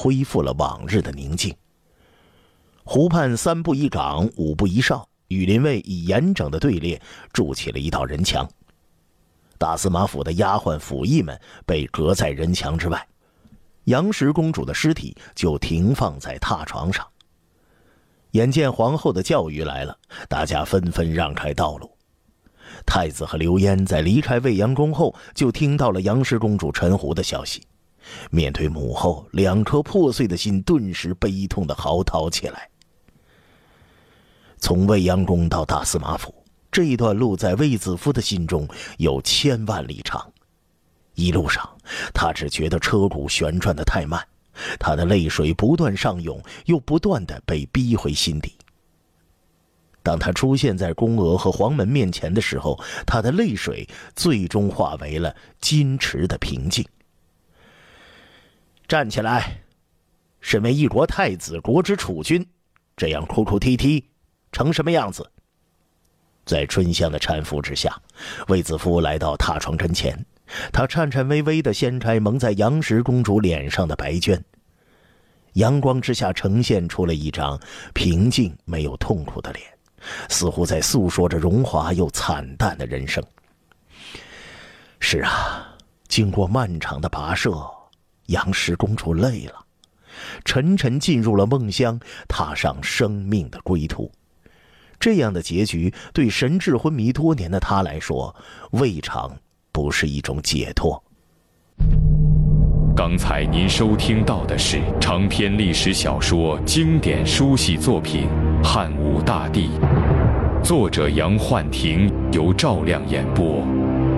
恢复了往日的宁静。湖畔3步1岗5步1哨，羽林卫以严整的队列筑起了一道人墙。大司马府的丫鬟府役们被隔在人墙之外，杨氏公主的尸体就停放在榻床上。眼见皇后的教谕来了，大家纷纷让开道路。太子和刘焉在离开未央宫后，就听到了杨氏公主陈胡的消息。面对母后2颗破碎的心，顿时悲痛地嚎啕起来。从未央宫到大司马府，这一段路在卫子夫的心中有1000万里长。一路上，他只觉得车轱旋转得太慢，他的泪水不断上涌，又不断地被逼回心底。当他出现在宫娥和黄门面前的时候，他的泪水最终化为了矜持的平静。站起来，身为一国太子，国之储君，这样哭哭啼啼成什么样子？在春香的搀扶之下，卫子夫来到榻床跟前，他颤颤巍巍地掀开蒙在杨氏公主脸上的白绢，阳光之下呈现出了一张平静没有痛苦的脸，似乎在诉说着荣华又惨淡的人生。是啊，经过漫长的跋涉，杨氏公主累了，沉沉进入了梦乡，踏上生命的归途。这样的结局对神志昏迷多年的他来说，未尝不是一种解脱。 刚才您收听到的是长篇历史小说经典书系作品《汉武大帝》，作者杨焕廷，由赵亮演播。